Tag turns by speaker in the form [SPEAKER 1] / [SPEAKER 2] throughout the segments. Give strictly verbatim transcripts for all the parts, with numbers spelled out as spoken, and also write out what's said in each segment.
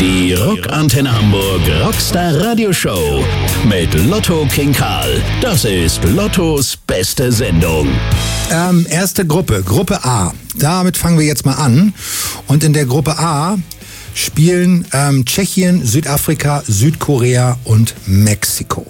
[SPEAKER 1] Die Rockantenne Hamburg Rockstar Radio Show mit Lotto King Karl. Das ist Lottos beste Sendung.
[SPEAKER 2] Ähm, erste Gruppe, Gruppe A. Damit fangen wir jetzt mal an. Und in der Gruppe A spielen ähm, Tschechien, Südafrika, Südkorea und Mexiko.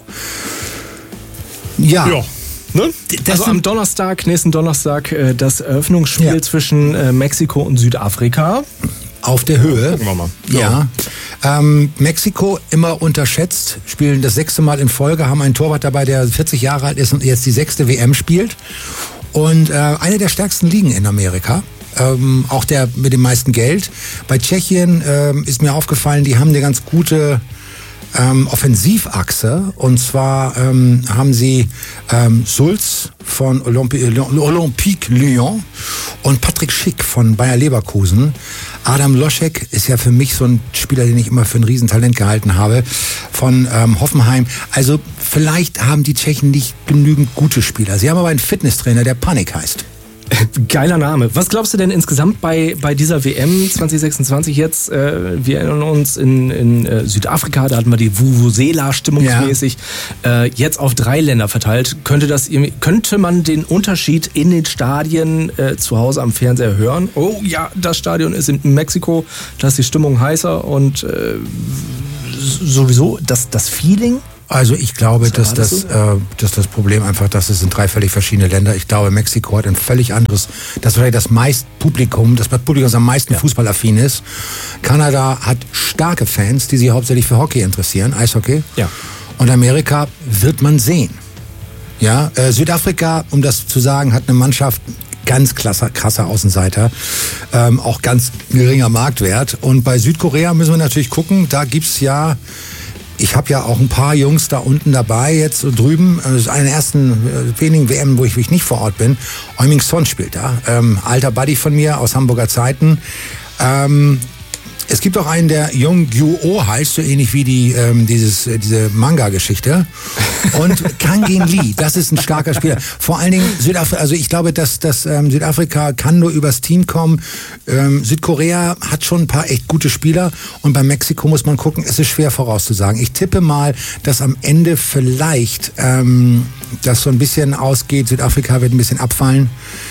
[SPEAKER 2] Ja.
[SPEAKER 3] Ja. Ne?
[SPEAKER 2] Das
[SPEAKER 3] also am Donnerstag, nächsten Donnerstag, äh, das Eröffnungsspiel ja. zwischen äh, Mexiko und Südafrika.
[SPEAKER 2] Auf der Höhe.
[SPEAKER 3] Gucken wir mal.
[SPEAKER 2] Ja. ja. Ähm, Mexiko immer unterschätzt, spielen das sechste Mal in Folge, haben einen Torwart dabei, der vierzig Jahre alt ist und jetzt die sechste W M spielt. Und äh, eine der stärksten Ligen in Amerika. Ähm, auch der mit dem meisten Geld. Bei Tschechien ähm, ist mir aufgefallen, die haben eine ganz gute ähm, Offensivachse. Und zwar ähm, haben sie ähm, Sulz von Olympi- Olympique Lyon und Patrick Schick von Bayer Leverkusen. Adam Loschek ist ja für mich so ein Spieler, den ich immer für ein Riesentalent gehalten habe, von ähm, Hoffenheim. Also vielleicht haben die Tschechen nicht genügend gute Spieler. Sie haben aber einen Fitnesstrainer, der Panik heißt.
[SPEAKER 3] Geiler Name. Was glaubst du denn insgesamt bei, bei dieser W M zwanzig sechsundzwanzig jetzt? Äh, wir erinnern uns in, in äh, Südafrika, da hatten wir die Vuvuzela stimmungsmäßig. Ja. Äh, jetzt auf drei Länder verteilt. Könnte, das, könnte man den Unterschied in den Stadien äh, zu Hause am Fernseher hören? Oh ja, das Stadion ist in Mexiko, da ist die Stimmung heißer und äh, sowieso das, das Feeling?
[SPEAKER 2] Also ich glaube, dass das, so? äh, dass das Problem einfach, dass es sind drei völlig verschiedene Länder. Ich glaube, Mexiko hat ein völlig anderes, das vielleicht das meist Publikum, das Publikum, das am meisten ja. fußballaffin ist. Kanada hat starke Fans, die sich hauptsächlich für Hockey interessieren, Eishockey.
[SPEAKER 3] Ja.
[SPEAKER 2] Und Amerika wird man sehen. Ja, äh, Südafrika, um das zu sagen, hat eine Mannschaft, ganz krasser, krasser Außenseiter, ähm, auch ganz geringer Marktwert. Und bei Südkorea müssen wir natürlich gucken, da gibt's ja, ich habe ja auch ein paar Jungs da unten dabei, jetzt so drüben. Das ist eine der ersten äh, wenigen W M, wo ich, wo ich nicht vor Ort bin. Heung-min Son spielt da. Ähm, alter Buddy von mir aus Hamburger Zeiten. Ähm, es gibt auch einen, der Jung-Gyu-Oh heißt, so ähnlich wie die, ähm, dieses, äh, diese Manga-Geschichte. Und Kangin Lee, das ist ein starker Spieler. Vor allen Dingen Südafrika, also ich glaube, dass, dass ähm, Südafrika kann nur übers Team kommen. Ähm, Südkorea hat schon ein paar echt gute Spieler. Und bei Mexiko muss man gucken, es ist schwer vorauszusagen. Ich tippe mal, dass am Ende vielleicht ähm, das so ein bisschen ausgeht. Südafrika wird ein bisschen abfallen.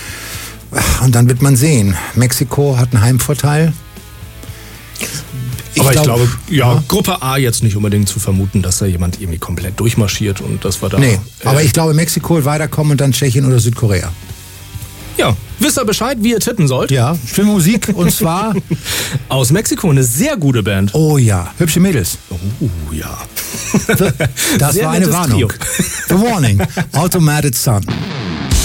[SPEAKER 2] Und dann wird man sehen. Mexiko hat einen Heimvorteil.
[SPEAKER 3] Ich Aber ich glaub, glaube, ja, ja, Gruppe A jetzt nicht unbedingt zu vermuten, dass da jemand irgendwie komplett durchmarschiert und das war da.
[SPEAKER 2] Nee,
[SPEAKER 3] äh,
[SPEAKER 2] aber ich glaube, Mexiko wird weiterkommen und dann Tschechien oder Südkorea.
[SPEAKER 3] Ja, wisst ihr Bescheid, wie ihr tippen sollt?
[SPEAKER 2] Ja, schöne Musik und zwar
[SPEAKER 3] aus Mexiko, eine sehr gute Band.
[SPEAKER 2] Oh ja, hübsche Mädels.
[SPEAKER 3] Oh ja.
[SPEAKER 2] Das
[SPEAKER 3] sehr
[SPEAKER 2] war eine Warnung.
[SPEAKER 3] Trio.
[SPEAKER 2] The Warning, Automated Sun.